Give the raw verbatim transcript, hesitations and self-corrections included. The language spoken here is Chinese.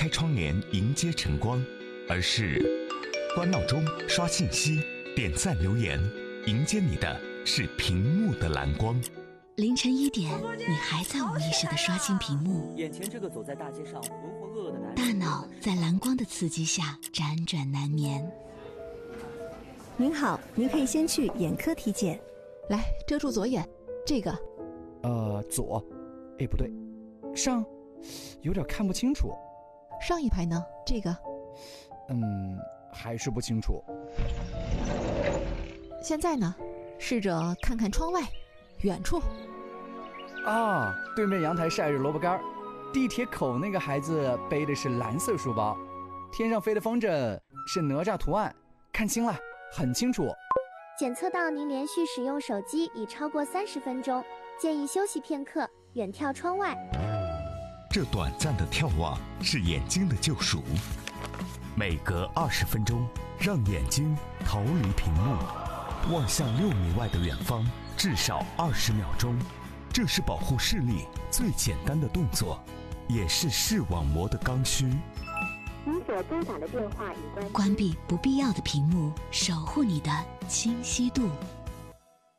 开窗帘迎接晨光，而是关闹钟、刷信息、点赞留言，迎接你的是屏幕的蓝光。 凌晨一点，你还在无意识地刷新屏幕， 眼前这个走在大街上浑浑噩噩的男人， 大脑在蓝光的刺激下辗转难眠。 您好，您可以先去眼科体检。 来，遮住左眼，这个。 呃，左，哎，不对，上，有点看不清楚。 上一排呢？这个。 嗯，还是不清楚。 现在呢？试着看看窗外，远处。 啊，对面阳台晒着萝卜干，地铁口那个孩子背的是蓝色书包，天上飞的风筝是哪吒图案，看清了，很清楚。 检测到您连续使用手机已超过三十分钟，建议休息片刻，远眺窗外。 这短暂的眺望是眼睛的救赎，每隔二十分钟，让眼睛逃离屏幕，望向六米外的远方，至少二十秒钟。这是保护视力最简单的动作，也是视网膜的刚需。 您所拨打的电话已关。 关闭不必要的屏幕，守护你的清晰度。